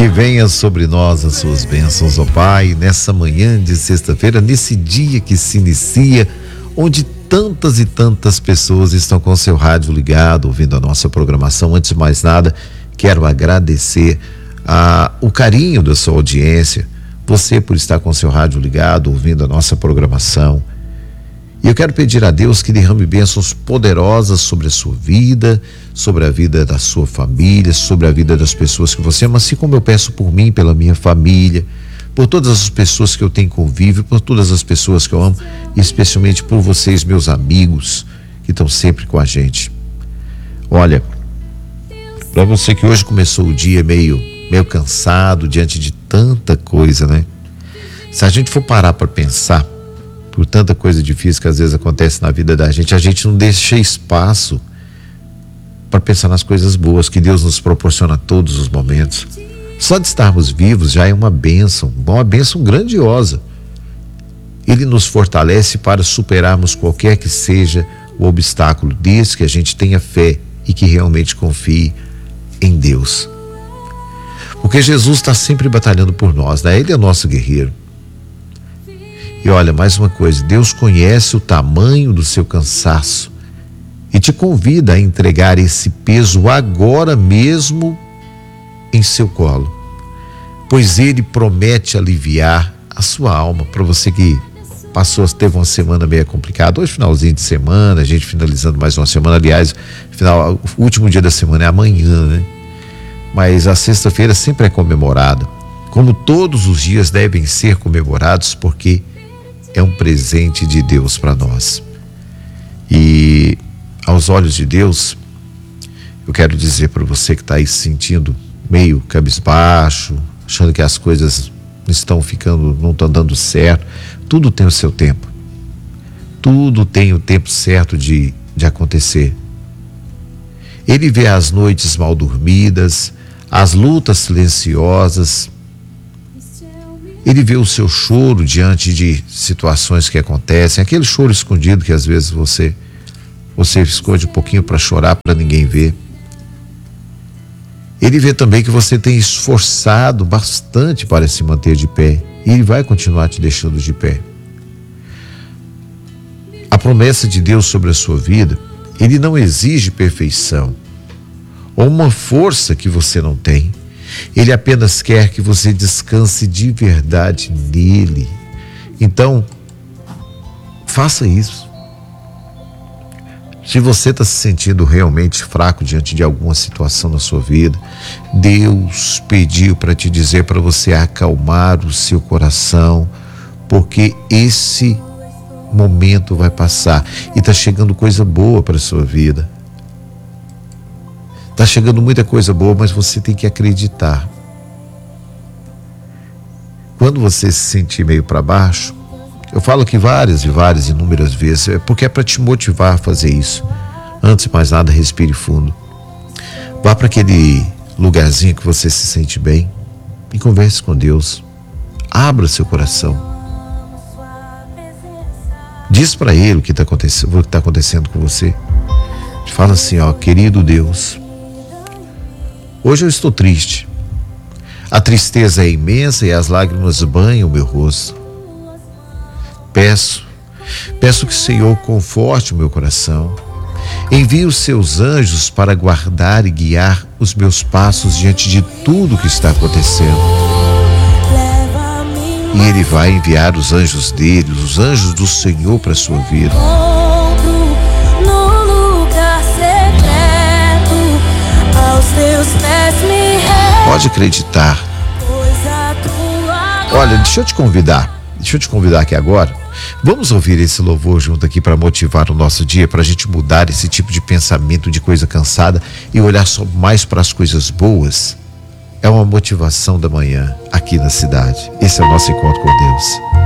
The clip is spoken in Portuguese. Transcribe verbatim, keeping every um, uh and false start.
Que venha sobre nós as suas bênçãos, ó Pai, nessa manhã de sexta-feira, nesse dia que se inicia, onde tantas e tantas pessoas estão com seu rádio ligado, ouvindo a nossa programação. Antes de mais nada, quero agradecer a, o carinho da sua audiência, você por estar com seu rádio ligado, ouvindo a nossa programação. E eu quero pedir a Deus que derrame bênçãos poderosas sobre a sua vida, sobre a vida da sua família, sobre a vida das pessoas que você ama, assim como eu peço por mim, pela minha família, por todas as pessoas que eu tenho convívio, por todas as pessoas que eu amo, e especialmente por vocês, meus amigos, que estão sempre com a gente. Olha, para você que hoje começou o dia meio, meio cansado, diante de tanta coisa, né? Se a gente for parar para pensar, por tanta coisa difícil que às vezes acontece na vida da gente, a gente não deixa espaço para pensar nas coisas boas que Deus nos proporciona a todos os momentos. Só de estarmos vivos já é uma bênção, uma bênção grandiosa. Ele nos fortalece para superarmos qualquer que seja o obstáculo, desde que a gente tenha fé e que realmente confie em Deus. Porque Jesus está sempre batalhando por nós, né? Ele é nosso guerreiro. E olha, mais uma coisa, Deus conhece o tamanho do seu cansaço e te convida a entregar esse peso agora mesmo em seu colo, pois Ele promete aliviar a sua alma. Para você que passou, teve uma semana meio complicada, hoje finalzinho de semana, a gente finalizando mais uma semana, aliás, final, o último dia da semana é amanhã, né? Mas a sexta-feira sempre é comemorada, como todos os dias devem ser comemorados, porque é um presente de Deus para nós. E aos olhos de Deus, eu quero dizer para você que está aí se sentindo meio cabisbaixo, achando que as coisas estão ficando, não estão dando certo, tudo tem o seu tempo. Tudo tem o tempo certo de, de acontecer. Ele vê as noites mal dormidas, as lutas silenciosas. Ele vê o seu choro diante de situações que acontecem, aquele choro escondido que às vezes você, você esconde um pouquinho para chorar, para ninguém ver. Ele vê também que você tem esforçado bastante para se manter de pé, e Ele vai continuar te deixando de pé. A promessa de Deus sobre a sua vida, Ele não exige perfeição ou uma força que você não tem. Ele apenas quer que você descanse de verdade nele. Então, faça isso. Se você está se sentindo realmente fraco diante de alguma situação na sua vida, Deus pediu para te dizer para você acalmar o seu coração, porque esse momento vai passar e está chegando coisa boa para a sua vida. Está chegando muita coisa boa, mas você tem que acreditar. Quando você se sentir meio para baixo, eu falo aqui várias e várias, inúmeras vezes, é porque é para te motivar a fazer isso. Antes de mais nada, respire fundo. Vá para aquele lugarzinho que você se sente bem e converse com Deus. Abra seu coração. Diz para Ele o que está acontecendo, o que está acontecendo com você. Fala assim, ó, querido Deus, hoje eu estou triste. A tristeza é imensa e as lágrimas banham o meu rosto. Peço, peço que o Senhor conforte o meu coração. Envie os seus anjos para guardar e guiar os meus passos diante de tudo que está acontecendo. E Ele vai enviar os anjos dele, os anjos do Senhor para a sua vida. Pode acreditar. Olha, deixa eu te convidar, deixa eu te convidar aqui agora. Vamos ouvir esse louvor junto aqui para motivar o nosso dia, para a gente mudar esse tipo de pensamento de coisa cansada e olhar só mais para as coisas boas. É uma motivação da manhã aqui na cidade. Esse é o nosso encontro com Deus.